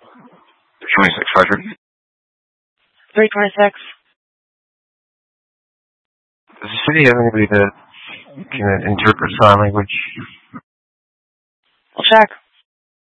326, Roger. 326. Does the city have anybody that can interpret sign language? I'll check.